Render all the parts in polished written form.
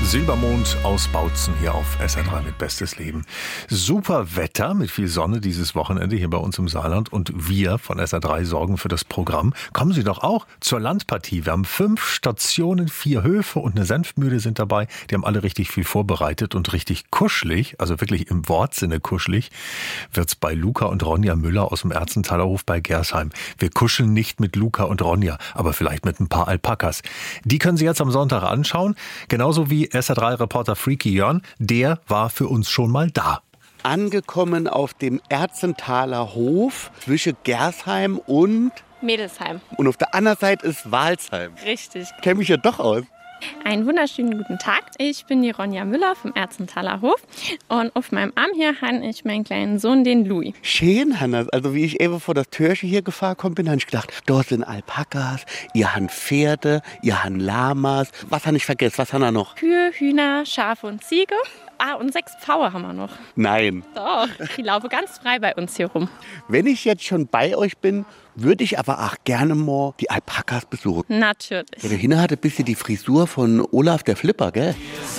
Silbermond aus Bautzen hier auf SR3 mit Bestes Leben. Super Wetter mit viel Sonne dieses Wochenende hier bei uns im Saarland und wir von SR3 sorgen für das Programm. Kommen Sie doch auch zur Landpartie. Wir haben 5 Stationen, 4 Höfe und eine Senfmühle sind dabei. Die haben alle richtig viel vorbereitet und richtig kuschelig, also wirklich im Wortsinne kuschelig, wird's bei Luca und Ronja Müller aus dem Erzenthaler Hof bei Gersheim. Wir kuscheln nicht mit Luca und Ronja, aber vielleicht mit ein paar Alpakas. Die können Sie jetzt am Sonntag anschauen, genauso wie SR3-Reporter Freaky Jörn, der war für uns schon mal da. Angekommen auf dem Erzenthaler Hof zwischen Gersheim und Mädelsheim. Und auf der anderen Seite ist Walsheim. Richtig. Kenn mich ja doch aus. Einen wunderschönen guten Tag. Ich bin die Ronja Müller vom Erzenthaler Hof und auf meinem Arm hier habe ich meinen kleinen Sohn, den Louis. Schön, Hanna. Also wie ich eben vor das Türchen hier gefahren bin, habe ich gedacht, dort sind Alpakas, ihr habt Pferde, ihr habt Lamas. Was habe ich vergessen? Was haben wir noch? Kühe, Hühner, Schafe und Ziege. Und 6 Pfaue haben wir noch. Nein. Doch, die laufen ganz frei bei uns hier rum. Wenn ich jetzt schon bei euch bin, würde ich aber auch gerne mal die Alpakas besuchen. Natürlich. Ja, der Hinne hatte ein bisschen die Frisur von Olaf der Flipper, gell? Wir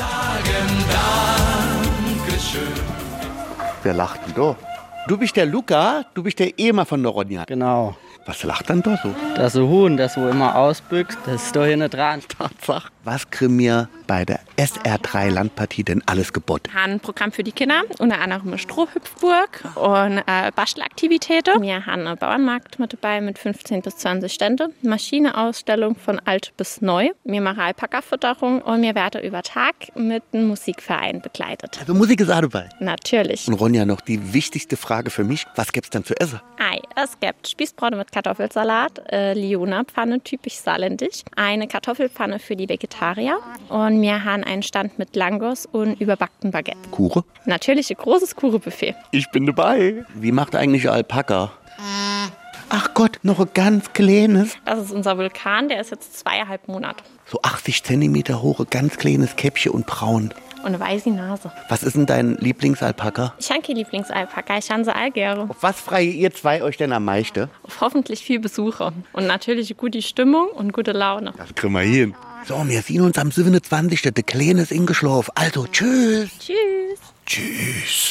sagen Dankeschön. Wer lacht denn da? Du bist der Luca, du bist der Ehemann von der Ronja. Genau. Was lacht dann da so? Das ist ein Huhn, das wo immer ausbüchst, das ist da hinten dran. Tatsache. Was kriegen wir bei der SR3 Landpartie denn alles geboten? Wir haben ein Programm für die Kinder, unter anderem eine Strohhüpfburg und Bastelaktivitäten. Wir haben einen Bauernmarkt mit dabei mit 15 bis 20 Stände, Maschineausstellung von alt bis neu. Wir machen Alpaka-Futterung und wir werden über Tag mit einem Musikverein begleitet. Also Musik ist auch dabei. Natürlich. Und Ronja, noch die wichtigste Frage für mich. Was gibt's dann zu essen? Es gibt Spießbraten mit Kartoffelsalat, Liona-Pfanne, typisch saarländisch, eine Kartoffelpfanne für die Vegetarier und wir haben einen Stand mit Langos und überbackten Baguette. Kuchen? Natürlich ein großes Kuchenbuffet. Ich bin dabei. Wie macht eigentlich ein Alpaka? Ach Gott, noch ein ganz kleines. Das ist unser Vulkan, der ist jetzt 2,5 Monate. So 80 Zentimeter hoch, ein ganz kleines Käppchen und braun. Und eine weiße Nase. Was ist denn dein Lieblingsalpaka? Ich habe kein Lieblingsalpaka, ich habe sie all gerne. Auf was freie ihr zwei euch denn am meisten? Auf hoffentlich viel Besucher. Und natürlich eine gute Stimmung und gute Laune. Das kriegen wir hin. So, wir sehen uns am 27. Der Kleine ist ingeschlafen. Also, tschüss. Tschüss. Tschüss.